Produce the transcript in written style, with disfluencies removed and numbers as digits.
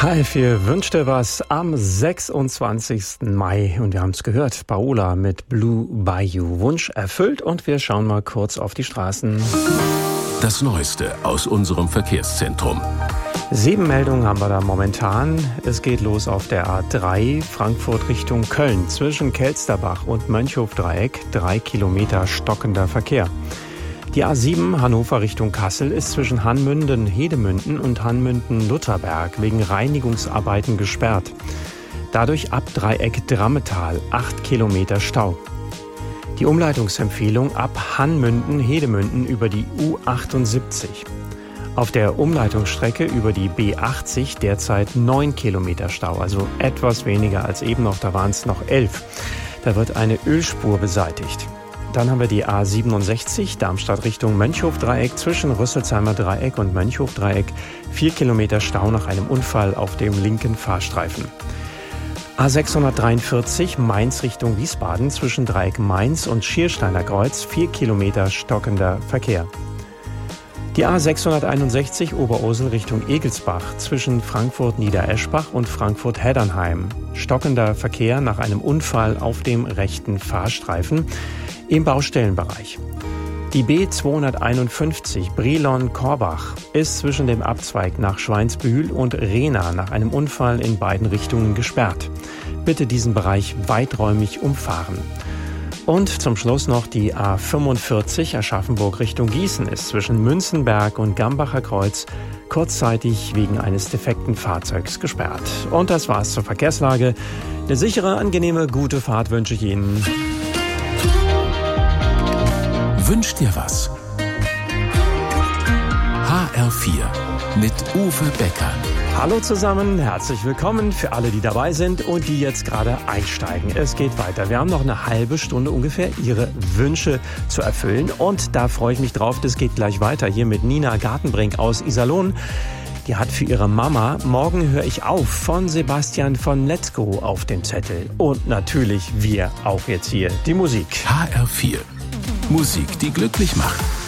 HR4 wünscht dir was am 26. Mai und wir haben es gehört, Paola mit Blue Bayou. Wunsch erfüllt und wir schauen mal kurz auf die Straßen. Das Neueste aus unserem Verkehrszentrum. 7 Meldungen haben wir da momentan. Es geht los auf der A3 Frankfurt Richtung Köln zwischen Kelsterbach und Mönchhof-Dreieck, 3 Kilometer stockender Verkehr. Die A7 Hannover Richtung Kassel ist zwischen Hanmünden-Hedemünden und Hanmünden-Lutherberg wegen Reinigungsarbeiten gesperrt. Dadurch ab Dreieck Drammetal 8 Kilometer Stau. Die Umleitungsempfehlung ab Hanmünden-Hedemünden über die U78. Auf der Umleitungsstrecke über die B80 derzeit 9 Kilometer Stau, also etwas weniger als eben noch, da waren es noch 11. Da wird eine Ölspur beseitigt. Dann haben wir die A67 Darmstadt Richtung Mönchhof-Dreieck zwischen Rüsselsheimer Dreieck und Mönchhof-Dreieck. 4 Kilometer Stau nach einem Unfall auf dem linken Fahrstreifen. A643 Mainz Richtung Wiesbaden zwischen Dreieck Mainz und Schiersteiner Kreuz. 4 Kilometer stockender Verkehr. Die A661 Oberursel Richtung Egelsbach zwischen Frankfurt-Niedereschbach und Frankfurt-Heddernheim. Stockender Verkehr nach einem Unfall auf dem rechten Fahrstreifen im Baustellenbereich. Die B251 Brilon-Korbach ist zwischen dem Abzweig nach Schweinsbühl und Rehna nach einem Unfall in beiden Richtungen gesperrt. Bitte diesen Bereich weiträumig umfahren. Und zum Schluss noch die A45 Aschaffenburg Richtung Gießen ist zwischen Münzenberg und Gambacher Kreuz kurzzeitig wegen eines defekten Fahrzeugs gesperrt. Und das war's zur Verkehrslage. Eine sichere, angenehme, gute Fahrt wünsche ich Ihnen. Wünsch dir was? HR4 mit Uwe Becker. Hallo zusammen, herzlich willkommen für alle, die dabei sind und die jetzt gerade einsteigen. Es geht weiter. Wir haben noch eine halbe Stunde ungefähr, Ihre Wünsche zu erfüllen. Und da freue ich mich drauf, das geht gleich weiter hier mit Nina Gartenbrink aus Iserlohn. Die hat für ihre Mama Morgen höre ich auf von Sebastian von Let's Go auf dem Zettel. Und natürlich wir auch jetzt hier, die Musik. HR4. Musik, die glücklich macht.